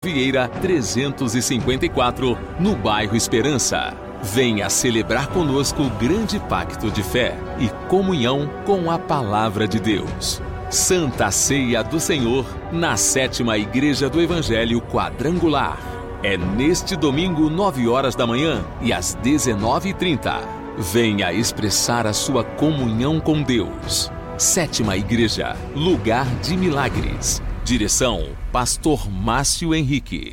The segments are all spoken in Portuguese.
Vieira 354, no bairro Esperança. Venha celebrar conosco o grande pacto de fé e comunhão com a Palavra de Deus. Santa Ceia do Senhor, na 7ª Igreja do Evangelho Quadrangular. É neste domingo, 9 horas da manhã e às 19h30. Venha expressar a sua comunhão com Deus. 7ª Igreja, lugar de milagres. Direção, Pastor Márcio Henrique.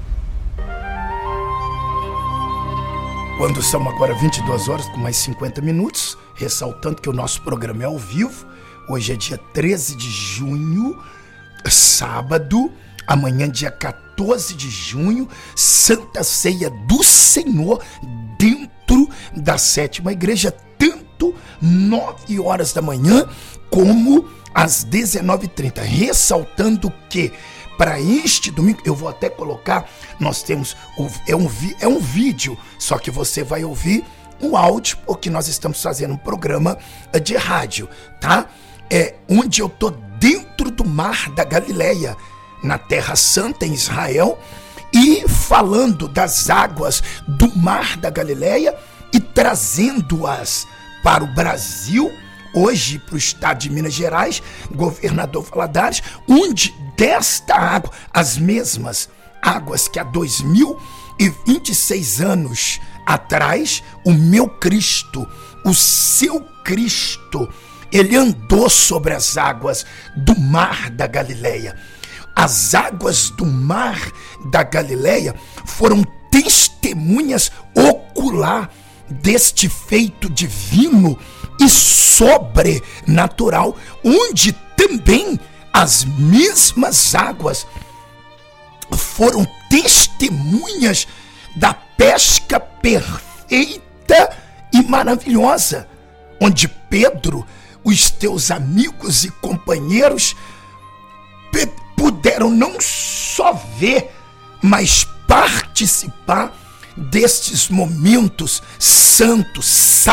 Quando são agora 22 horas com mais 50 minutos, ressaltando que o nosso programa é ao vivo. Hoje é dia 13 de junho, sábado. Amanhã, dia 14 de junho, Santa Ceia do Senhor, dentro da 7ª Igreja, tanto 9 horas da manhã como às 19h30. Ressaltando que para este domingo, eu vou até colocar, nós temos, é um vídeo, só que você vai ouvir um áudio, porque nós estamos fazendo um programa de rádio, tá? Onde eu tô dentro do Mar da Galileia, na Terra Santa, em Israel, e falando das águas do Mar da Galileia e trazendo-as para o Brasil, hoje para o estado de Minas Gerais, governador Valadares, onde desta água, as mesmas águas que há 2026 anos atrás, o meu Cristo, o seu Cristo, ele andou sobre as águas do Mar da Galileia. As águas do Mar da Galileia foram testemunhas ocular deste feito divino e sobrenatural, onde também as mesmas águas foram testemunhas da pesca perfeita e maravilhosa, onde Pedro, os teus amigos e companheiros, puderam não só ver, mas participar destes momentos santos,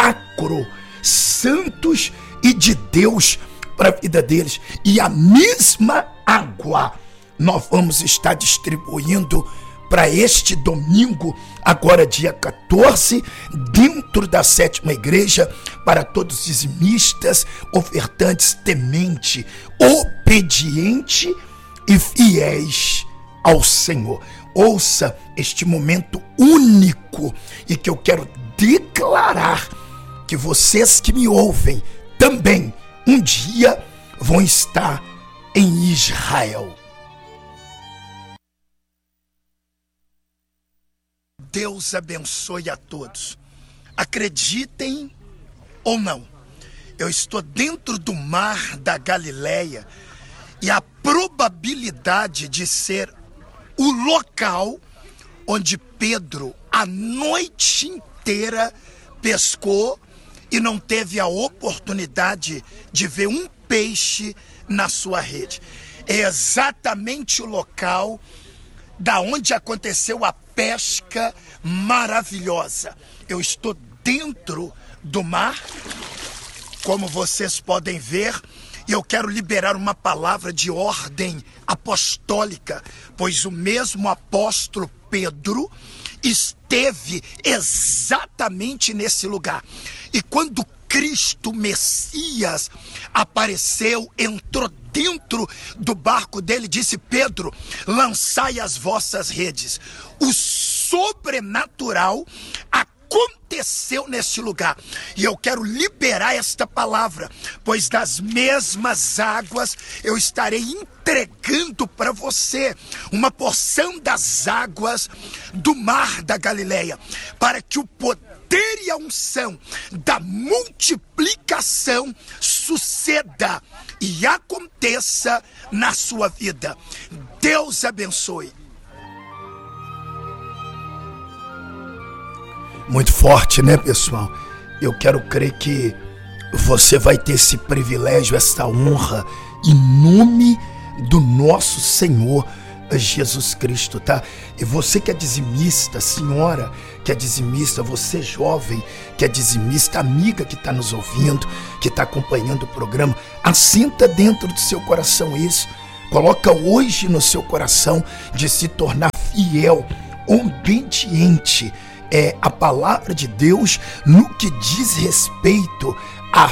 santos e de Deus para a vida deles. E a mesma água nós vamos estar distribuindo para este domingo, agora dia 14, dentro da 7ª Igreja, para todos os dizimistas, ofertantes, temente, obediente e fiéis ao Senhor. Ouça este momento único e que eu quero declarar que vocês que me ouvem também um dia vão estar em Israel. Deus abençoe a todos. Acreditem ou não, eu estou dentro do Mar da Galileia e a probabilidade de ser o local onde Pedro a noite inteira pescou e não teve a oportunidade de ver um peixe na sua rede. É exatamente o local da onde aconteceu a pesca maravilhosa. Eu estou dentro do mar, como vocês podem ver, e eu quero liberar uma palavra de ordem apostólica, pois o mesmo apóstolo Pedro esteve exatamente nesse lugar. E quando Cristo Messias apareceu, entrou dentro do barco dele, disse: Pedro, lançai as vossas redes. O sobrenatural aconteceu nesse lugar. E eu quero liberar esta palavra, pois das mesmas águas eu estarei entregando para você uma porção das águas do Mar da Galileia, para que o poder e a unção da multiplicação suceda e aconteça na sua vida. Deus abençoe. Muito forte, né, pessoal? Eu quero crer que você vai ter esse privilégio, essa honra, em nome do nosso Senhor Jesus Cristo, tá? E você que é dizimista, senhora que é dizimista, você jovem que é dizimista, amiga que está nos ouvindo, que está acompanhando o programa, assenta dentro do seu coração isso, Coloca hoje no seu coração de se tornar fiel, obediente à palavra de Deus no que diz respeito à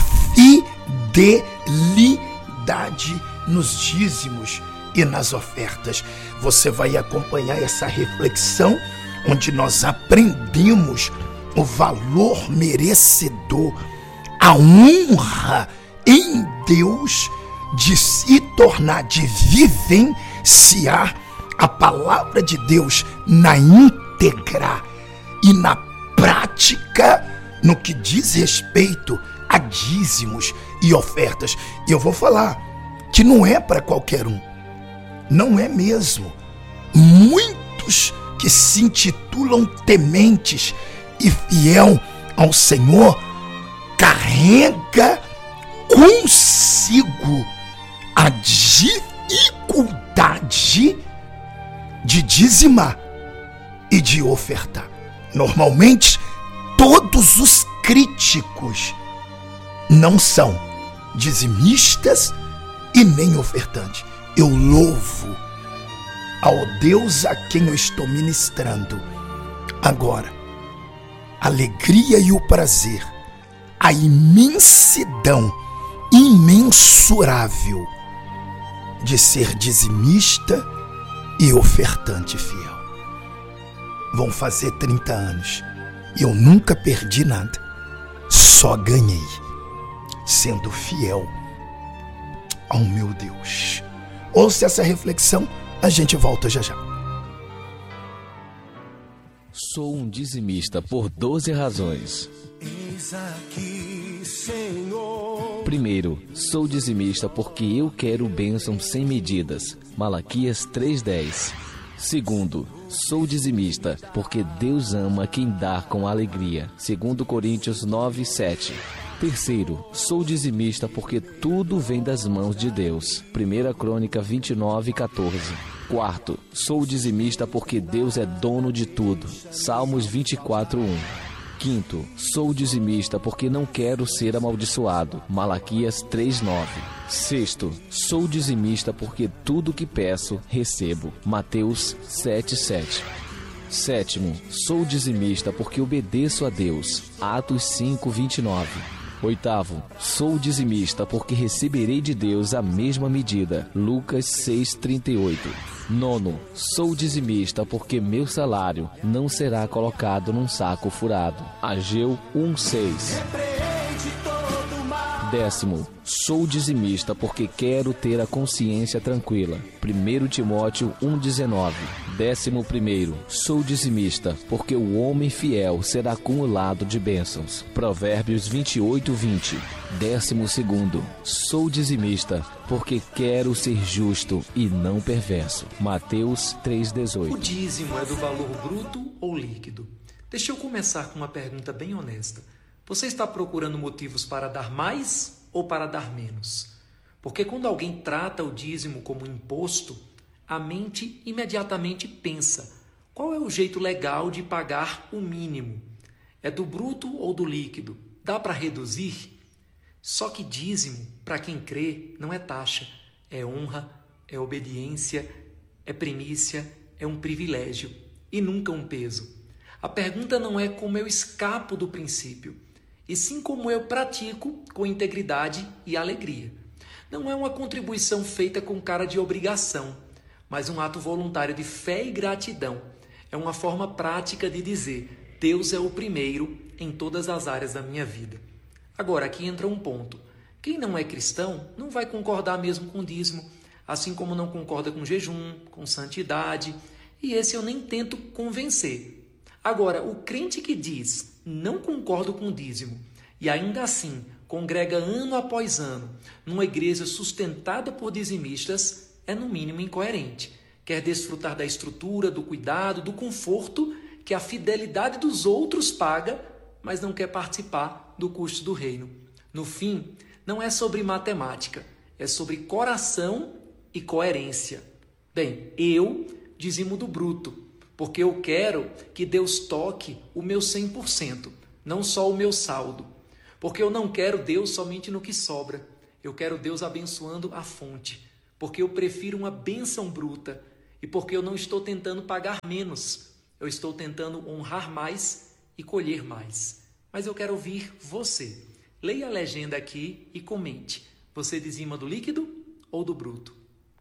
fidelidade nos dízimos e nas ofertas. Você vai acompanhar essa reflexão onde nós aprendemos o valor merecedor, a honra em Deus de se tornar, de vivenciar a palavra de Deus na íntegra e na prática no que diz respeito a dízimos e ofertas. E eu vou falar que não é para qualquer um, não é mesmo. Muitos que se intitulam tementes e fiel ao Senhor carrega consigo a dificuldade de dizimar e de ofertar. Normalmente, todos os críticos não são dizimistas e nem ofertantes. Eu louvo ao Deus a quem eu estou ministrando agora a alegria e o prazer, a imensidão imensurável de ser dizimista e ofertante fiel. Vão fazer 30 anos e eu nunca perdi nada, só ganhei sendo fiel ao meu Deus. Ouça essa reflexão, a gente volta já já. Sou um dizimista por 12 razões. Eis aqui, Senhor. Primeiro, sou dizimista porque eu quero bênção sem medidas. Malaquias 3:10. Segundo, sou dizimista porque Deus ama quem dá com alegria. 2 Coríntios 9:7. Terceiro, sou dizimista porque tudo vem das mãos de Deus. 1 Crônica 29:14. Quarto, sou dizimista porque Deus é dono de tudo. Salmos 24:1. Quinto, sou dizimista porque não quero ser amaldiçoado. Malaquias 3:9. Sexto, sou dizimista porque tudo que peço, recebo. Mateus 7:7. Sétimo, sou dizimista porque obedeço a Deus. Atos 5:29. Oitavo, sou dizimista porque receberei de Deus a mesma medida. Lucas 6:38. Nono, sou dizimista porque meu salário não será colocado num saco furado. Ageu 1:6. Décimo, sou dizimista porque quero ter a consciência tranquila. 1 Timóteo 1:19. 11º, sou dizimista porque o homem fiel será acumulado de bênçãos. Provérbios 28:20. 12º, sou dizimista porque quero ser justo e não perverso. Mateus 3:18. O dízimo é do valor bruto ou líquido? Deixa eu começar com uma pergunta bem honesta. Você está procurando motivos para dar mais ou para dar menos? Porque quando alguém trata o dízimo como imposto, a mente imediatamente pensa: qual é o jeito legal de pagar o mínimo? É do bruto ou do líquido? Dá para reduzir? Só que dízimo, para quem crê, não é taxa, é honra, é obediência, é primícia, é um privilégio e nunca um peso. A pergunta não é como eu escapo do princípio, e sim como eu pratico com integridade e alegria. Não é uma contribuição feita com cara de obrigação, mas um ato voluntário de fé e gratidão. É uma forma prática de dizer: Deus é o primeiro em todas as áreas da minha vida. Agora, aqui entra um ponto. Quem não é cristão não vai concordar mesmo com o dízimo, assim como não concorda com jejum, com santidade, e esse eu nem tento convencer. Agora, o crente que diz: não concordo com o dízimo, e ainda assim congrega ano após ano numa igreja sustentada por dizimistas, é no mínimo incoerente. Quer desfrutar da estrutura, do cuidado, do conforto que a fidelidade dos outros paga, mas não quer participar do custo do reino. No fim, não é sobre matemática, é sobre coração e coerência. Bem, eu dizimo do bruto, porque eu quero que Deus toque o meu 100%, não só o meu saldo. Porque eu não quero Deus somente no que sobra, eu quero Deus abençoando a fonte. porque eu prefiro uma bênção bruta e porque eu não estou tentando pagar menos. Eu estou tentando honrar mais e colher mais. Mas eu quero ouvir você. Leia a legenda aqui e comente. Você dizima do líquido ou do bruto?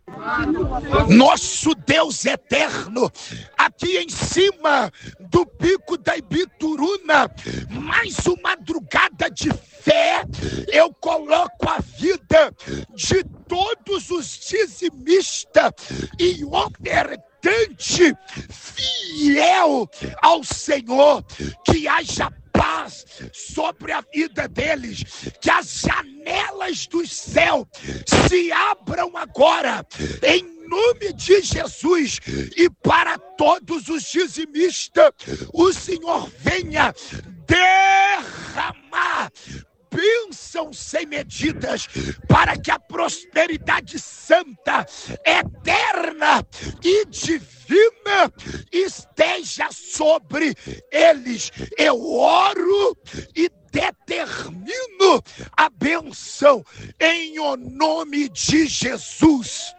Nosso Deus eterno, aqui em cima do pico da Ibituruna, mais uma madrugada de fé, eu coloco a vida de todos os dizimistas e ofertante fiel ao Senhor, que haja paz sobre a vida deles, que as janelas do céu se abram agora, em nome de Jesus, e para todos os dizimistas, o Senhor venha derramar bênçãos sem medidas, para que a prosperidade santa, eterna e divina esteja sobre eles. Eu oro e determino a bênção em o nome de Jesus.